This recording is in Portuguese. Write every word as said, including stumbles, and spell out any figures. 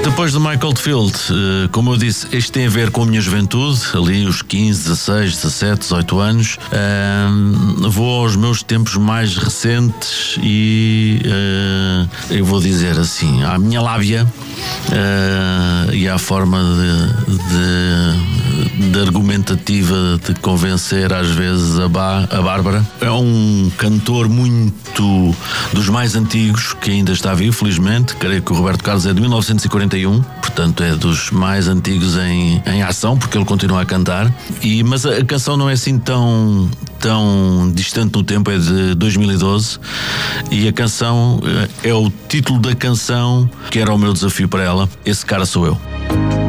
Depois de Michael Field, como eu disse, este tem a ver com a minha juventude, ali os quinze, dezasseis, dezassete, dezoito anos. Uh, vou aos meus tempos mais recentes e uh, eu vou dizer assim, à minha lábia uh, e à forma de, de, de argumentativa de convencer às vezes a, ba, a Bárbara. É um cantor muito dos mais antigos, que ainda está vivo, felizmente. Creio que o Roberto Carlos é de mil novecentos e quarenta e um, portanto é dos mais antigos em, em ação, porque ele continua a cantar. E, mas a, a canção não é assim tão, tão distante no tempo, é de dois mil e doze, e a canção é o título da canção que era o meu desafio para ela. Esse cara sou eu.